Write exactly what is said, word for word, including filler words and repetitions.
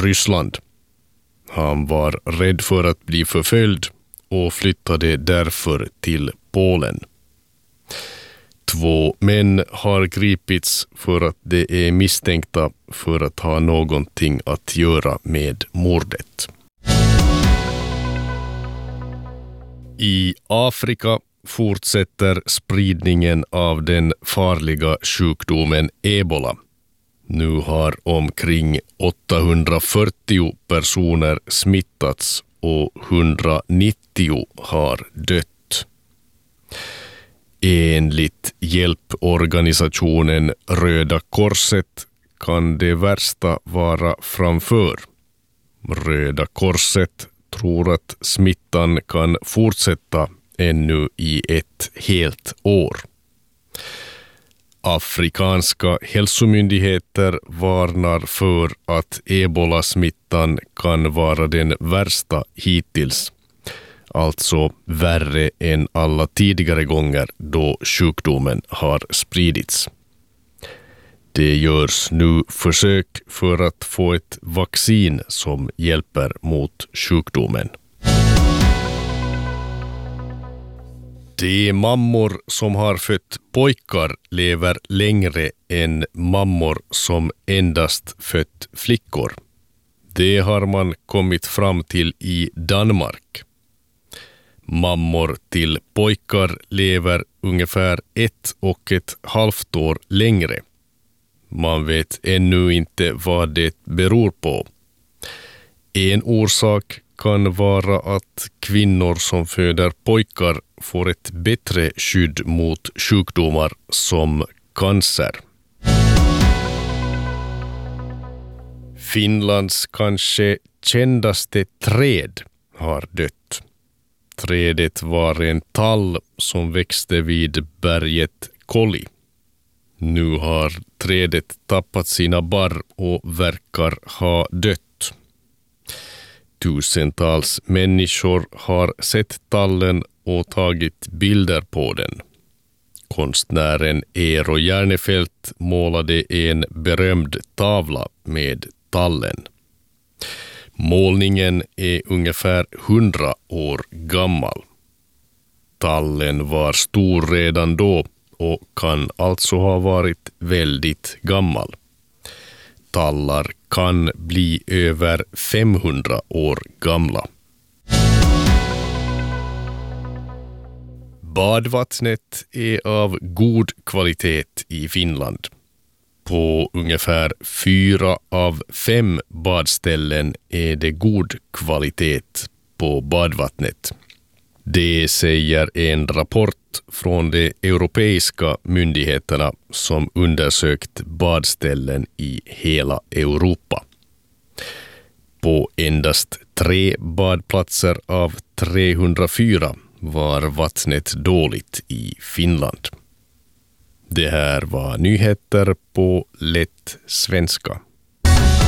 Ryssland. Han var rädd för att bli förföljd och flyttade därför till Polen. Två män har gripits för att de är misstänkta för att ha någonting att göra med mordet. I Afrika fortsätter spridningen av den farliga sjukdomen Ebola. Nu har omkring åttahundrafyrtio personer smittats och hundranittio har dött. Enligt hjälporganisationen Röda Korset kan det värsta vara framför. Röda Korset tror att smittan kan fortsätta ännu i ett helt år. Afrikanska hälsomyndigheter varnar för att ebola-smittan kan vara den värsta hittills, alltså värre än alla tidigare gånger då sjukdomen har spridits. Det görs nu försök för att få ett vaccin som hjälper mot sjukdomen. De mammor som har fött pojkar lever längre än mammor som endast fött flickor. Det har man kommit fram till i Danmark. Mammor till pojkar lever ungefär ett och ett halvt år längre. Man vet ännu inte vad det beror på. En orsak kan vara att kvinnor som föder pojkar får ett bättre skydd mot sjukdomar som cancer. Finlands kanske kändaste träd har dött. Trädet var en tall som växte vid berget Kolli. Nu har trädet tappat sina barr och verkar ha dött. Tusentals människor har sett tallen och tagit bilder på den. Konstnären Eero Järnefelt målade en berömd tavla med tallen. Målningen är ungefär hundra år gammal. Tallen var stor redan då och kan alltså ha varit väldigt gammal. Tallar kan bli över femhundra år gamla. Badvattnet är av god kvalitet i Finland. På ungefär fyra av fem badställen är det god kvalitet på badvattnet. Det säger en rapport från de europeiska myndigheterna som undersökt badställen i hela Europa. På endast tre badplatser av trehundrafyra var vattnet dåligt i Finland. Det här var nyheter på lätt svenska.